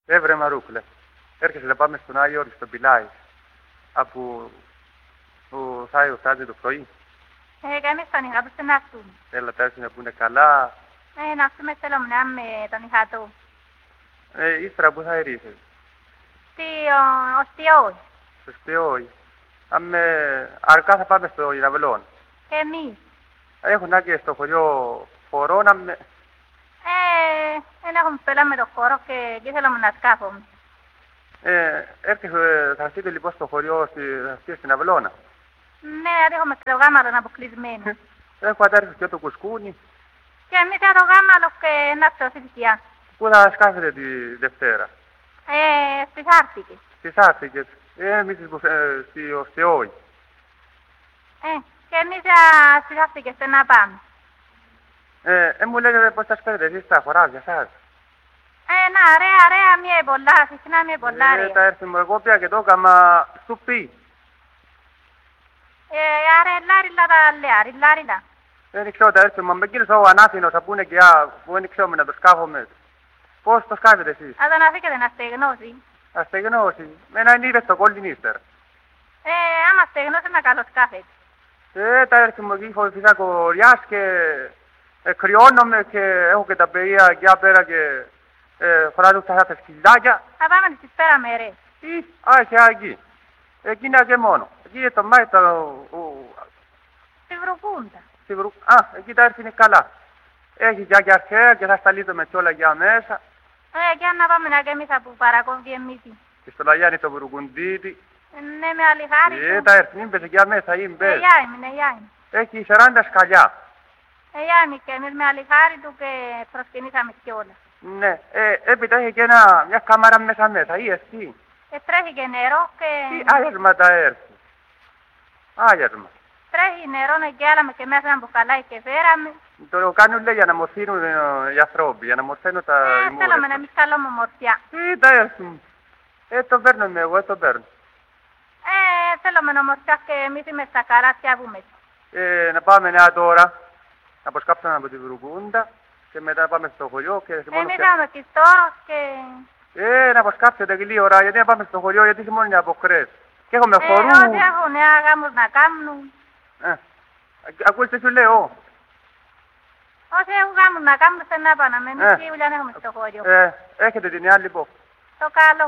Βρε Μαρούκλε, έρχεσαι να πάμε στον Άγιο Όρη, στον Πιλάη, από που θα φτάνει το πρωί. Εμείς τον είχα που να έρθουμε. Έλα τα έρθει που είναι καλά. Να έρθουμε θέλουμε να με τον είχα του. Ύστερα που θα ήρθες. Ο Στιόη. Στο Στιόη. Αρκά θα πάμε στο Ιναβλόν. Και εμείς. Έχουν άκρη στο χωριό χορό να με... Δεν έχουμε πέλα με το χώρο και εκεί θέλουμε να σκάφουμε. Θα στείλετε λοιπόν στο χωριό στην Αυλώνα. Ναι, έχουμε και το γάμαλο αποκλεισμένο. Έχω αντάρρει και το κουσκούνι. Και εμείς για το γάμαλο και να ψωθητικιά. Πού θα σκάφετε τη Δευτέρα. Στις Άρτικες. Στις Άρτικες. Εμείς στο Στιόη. Και εμείς στις Άρτικες να πάμε. Μου λέγατε πώς θα σπέρετε εσείς τα χωράβια σας. Ωραία, μία πολλά, συχνά μία πολλά ρε. Τα έρθει μου εγώ πια και το έκαμα σου πει. Λάριλα. Δεν ξέρω τα έρθει μου, με κύριος ο Ανάθινος που είναι και που δεν ξέρω να το σκάφομαι. Πώς το σκάφετε εσείς. Θα τον αφήκετε να στεγνώσει. Να στεγνώσει. Με να είναι στο κόλλιν ύστερα. Άμα στεγνώσει να καλό σκάφεται. Τα έρθει μου εκεί φοβηθήκα κοριάς και κρυώνομαι και έχω και τα παιδιά εκεί πέρα και φοράζω τα σκυλάκια. Θα πάμε στις πέρα με ρε. Εκεί. Εκεί είναι και μόνο. Εκεί είναι το Μάη, Στη Βρουκούντα. Εκεί τα έρθει είναι καλά. Έχει και αρχαία και θα σταλείτε με κιόλα για μέσα. Και αν να πάμε να και εμείς από παρακόμβει εμείς. Και στο Λαγιάννη το Βουρουκουντίτη. Ναι, με άλλη χάρη. Τα έρθει, μην πες για μέσα, είμαι. Γεια. Έχει 40 σκαλιά. Γιάννη και εμείς με άλλη χάρη του και προσκυνήσαμε κιόλα. Ναι, έπειτα έχει και μια κάμαρα μέσα, ή εσύ. Τρέχει και νερό και... Τι άγιασμα τα έρθει. Άγιασμα. Τρέχει νερό να γκάλαμε και μέσα να μπουκαλάει και φέραμε. Το κάνουν λέει για να μορφύνουν οι ανθρώποι, για να μορφαίνουν τα ημούρα. Θέλουμε να μην καλούμε μορφιά. Τα έρθουν. Το παίρνω εγώ, το παίρνω. Θέλουμε να μορφιά και εμείς είμαι στα καράτια βούμε. Να πάμε νέα τώρα, να αποσκάψουμε από τη Βρουκούντα και μετά να πάμε στο χωριό και εμείς έχουμε και τώρα και... να αποσκάψετε και λίγη ώρα, γιατί να πάμε στο χωριό, γιατί μόνο είναι από κρές. Και έχουμε χορού. Όσοι έχουν γάμους να κάνουν. Ακούστε σου λέω. Όσοι έχουν γάμους να κάνουν, δεν να πάνε. Εμείς σίγουρα έχουμε στο χωριό. Έχετε την άλλη λοιπόν. Το καλό.